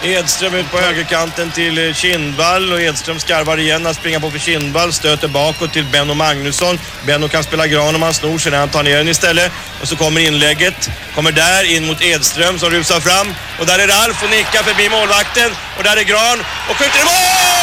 Edström ut på högerkanten till Kindvall och Edström skarvar igen att springa på för Kindvall, stöter bakåt till Benno Magnusson. Benno kan spela gran om han snor sig när han tar ner den istället. Och så kommer inlägget, kommer där in mot Edström som rusar fram och där är Ralf och nickar förbi målvakten och där är Gran och skjuter i mål!